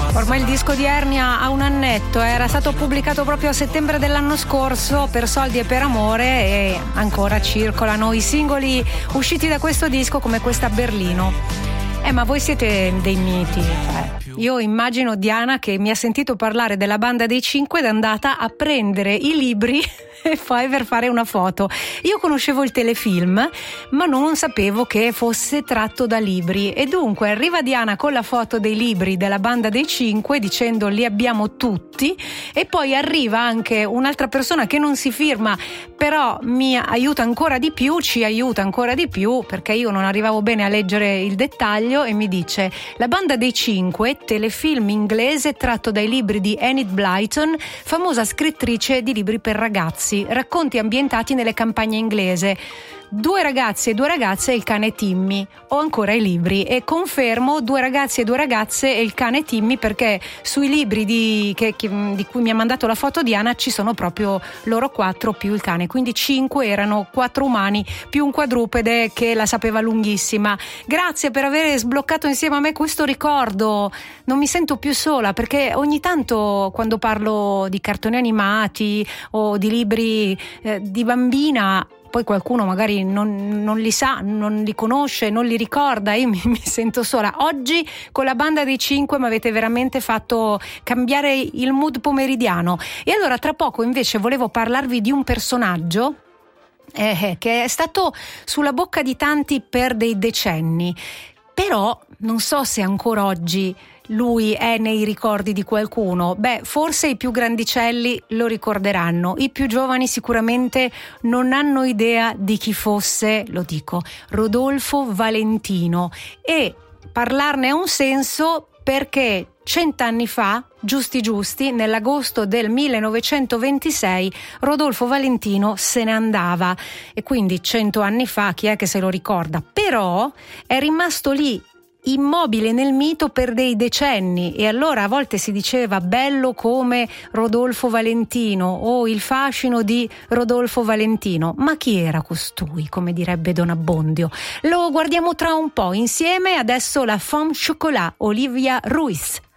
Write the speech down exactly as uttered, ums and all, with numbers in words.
Ormai il disco di Ernia ha un annetto, era stato pubblicato proprio a settembre dell'anno scorso, Per soldi e per amore, e ancora circolano i singoli usciti da questo disco come questa Berlino. Eh, ma voi siete dei miti. Eh. Io immagino Diana che mi ha sentito parlare della Banda dei Cinque ed è andata a prendere i libri e poi per fare una foto. Io conoscevo il telefilm, ma non sapevo che fosse tratto da libri, e dunque arriva Diana con la foto dei libri della Banda dei Cinque dicendo li abbiamo tutti, e poi arriva anche un'altra persona che non si firma, però mi aiuta ancora di più, ci aiuta ancora di più, perché io non arrivavo bene a leggere il dettaglio, e mi dice: La Banda dei Cinque, telefilm inglese tratto dai libri di Enid Blyton, famosa scrittrice di libri per ragazzi, racconti ambientati nelle campagne inglese. Due ragazzi e due ragazze e il cane Timmy. Ho ancora i libri e confermo due ragazzi e due ragazze e il cane Timmy, perché sui libri di, che, che, di cui mi ha mandato la foto Diana ci sono proprio loro quattro più il cane, quindi cinque, erano quattro umani più un quadrupede che la sapeva lunghissima. Grazie per aver sbloccato insieme a me questo ricordo, non mi sento più sola, perché ogni tanto quando parlo di cartoni animati o di libri eh, di bambina, poi qualcuno magari non, non li sa, non li conosce, non li ricorda, io mi, mi sento sola. Oggi con la Banda dei Cinque mi avete veramente fatto cambiare il mood pomeridiano. E allora tra poco invece volevo parlarvi di un personaggio eh, che è stato sulla bocca di tanti per dei decenni, però non so se ancora oggi lui è nei ricordi di qualcuno. Beh, forse i più grandicelli lo ricorderanno, i più giovani sicuramente non hanno idea di chi fosse, lo dico, Rodolfo Valentino, e parlarne ha un senso perché cent'anni fa, giusti giusti, nell'agosto del millenovecentoventisei, Rodolfo Valentino se ne andava, e quindi cento anni fa chi è che se lo ricorda? Però è rimasto lì immobile nel mito per dei decenni, e allora a volte si diceva bello come Rodolfo Valentino o il fascino di Rodolfo Valentino. Ma chi era costui, come direbbe Don Abbondio? Lo guardiamo tra un po' insieme. Adesso la Femme Chocolat, Olivia Ruiz.